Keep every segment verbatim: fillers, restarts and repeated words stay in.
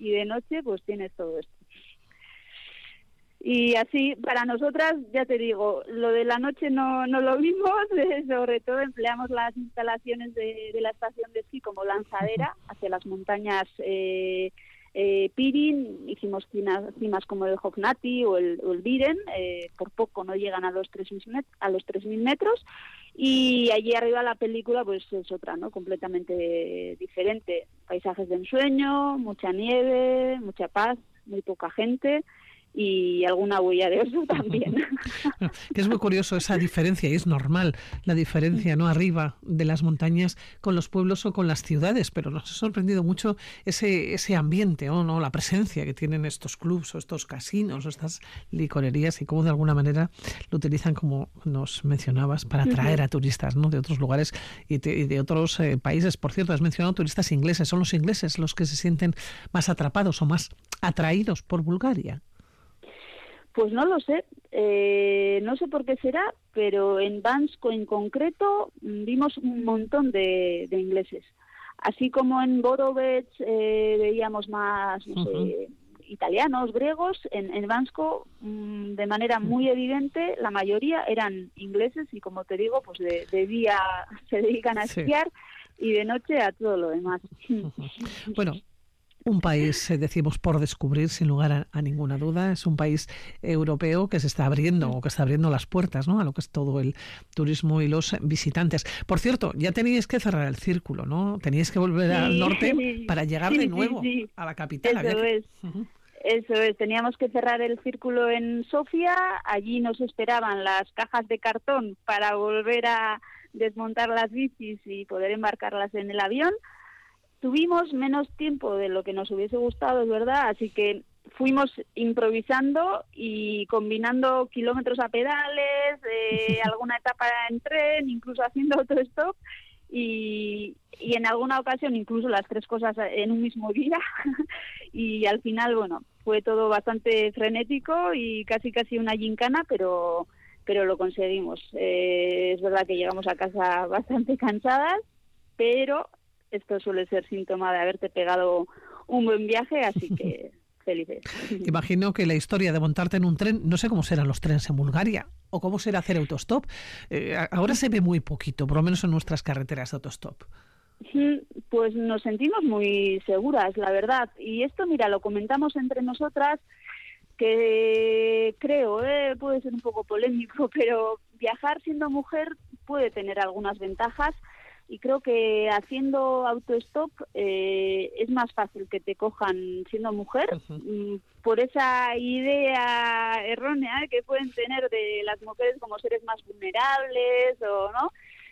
y de noche pues tienes todo esto. Y así, para nosotras, ya te digo, lo de la noche no, no lo vimos, eh, sobre todo empleamos las instalaciones de, de la estación de esquí como lanzadera hacia las montañas eh, eh, Pirin, hicimos cimas, cimas como el Hovnati o el, o el Viren, eh, por poco no llegan a los tres mil met- a los tres mil metros, y allí arriba la película pues es otra, ¿no? Completamente diferente, paisajes de ensueño, mucha nieve, mucha paz, muy poca gente, y alguna huella de oso también. Bueno, que es muy curioso esa diferencia, y es normal la diferencia, ¿no? Arriba de las montañas con los pueblos o con las ciudades, pero nos ha sorprendido mucho ese ese ambiente, ¿o no? La presencia que tienen estos clubs o estos casinos o estas licorerías, y cómo de alguna manera lo utilizan, como nos mencionabas, para atraer a turistas, ¿no? De otros lugares y de, y de otros eh, países. Por cierto, has mencionado turistas ingleses. ¿Son los ingleses los que se sienten más atrapados o más atraídos por Bulgaria? Pues no lo sé, eh, no sé por qué será, pero en Bansko en concreto vimos un montón de, de ingleses. Así como en Borovets eh, veíamos más, no sé, uh-huh. italianos, griegos, en, en Bansko mmm, de manera muy evidente la mayoría eran ingleses y, como te digo, pues de, de día se dedican a esquiar, sí, y de noche a todo lo demás. Uh-huh. Bueno, un país, eh, decimos, por descubrir, sin lugar a, a ninguna duda. Es un país europeo que se está abriendo, o que está abriendo las puertas, ¿no?, a lo que es todo el turismo y los visitantes. Por cierto, ya teníais que cerrar el círculo, ¿no? Teníais que volver sí, al norte para llegar sí, de nuevo sí, sí. a la capital. Eso Había que... es. Uh-huh. Eso es, teníamos que cerrar el círculo en Sofía, allí nos esperaban las cajas de cartón para volver a desmontar las bicis y poder embarcarlas en el avión. Tuvimos menos tiempo de lo que nos hubiese gustado, es verdad, así que fuimos improvisando y combinando kilómetros a pedales, eh, alguna etapa en tren, incluso haciendo autostop y, y en alguna ocasión incluso las tres cosas en un mismo día y al final, bueno, fue todo bastante frenético y casi casi una gincana, pero, pero lo conseguimos. Eh, es verdad que llegamos a casa bastante cansadas, pero esto suele ser síntoma de haberte pegado un buen viaje, así que felices. Imagino que la historia de montarte en un tren, no sé cómo serán los trenes en Bulgaria o cómo será hacer autostop. Eh, ahora se ve muy poquito, por lo menos en nuestras carreteras de autostop. Pues nos sentimos muy seguras, la verdad. Y esto, mira, lo comentamos entre nosotras, que creo, eh, puede ser un poco polémico, pero viajar siendo mujer puede tener algunas ventajas. Y creo que haciendo autostop eh, es más fácil que te cojan siendo mujer, uh-huh. por esa idea errónea que pueden tener de las mujeres como seres más vulnerables o no.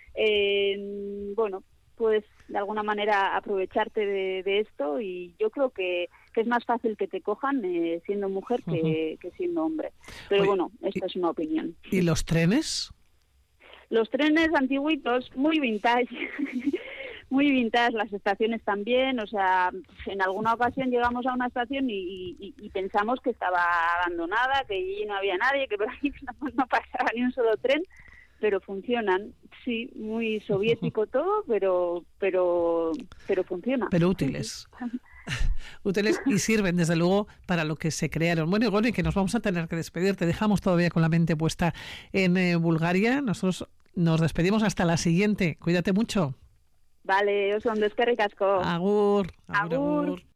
Eh, bueno, puedes de alguna manera aprovecharte de, de esto y yo creo que, que es más fácil que te cojan eh, siendo mujer que, uh-huh. que siendo hombre. Pero Oye, bueno, esta es una opinión. ¿Y los trenes? Los trenes antiguitos, muy vintage, muy vintage, las estaciones también, o sea, en alguna ocasión llegamos a una estación y, y, y pensamos que estaba abandonada, que allí no había nadie, que por aquí no, no pasaba ni un solo tren, pero funcionan, sí, muy soviético todo, pero pero pero funciona. Pero útiles. útiles y sirven desde luego para lo que se crearon. Bueno, Igor, que nos vamos a tener que despedir, te dejamos todavía con la mente puesta en eh, Bulgaria. Nosotros nos despedimos hasta la siguiente. Cuídate mucho. Vale, oso ondo, eskerrik asko. Agur. Agur. Agur. agur.